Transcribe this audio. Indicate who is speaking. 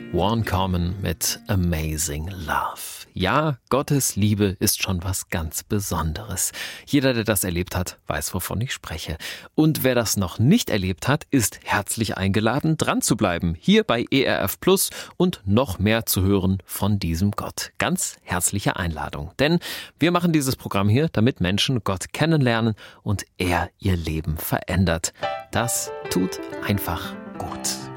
Speaker 1: One Common mit Amazing Love. Ja, Gottes Liebe ist schon was ganz Besonderes. Jeder, der das erlebt hat, weiß, wovon ich spreche. Und wer das noch nicht erlebt hat, ist herzlich eingeladen, dran zu bleiben, hier bei ERF Plus und noch mehr zu hören von diesem Gott. Ganz herzliche Einladung. Denn wir machen dieses Programm hier, damit Menschen Gott kennenlernen und er ihr Leben verändert. Das tut einfach gut.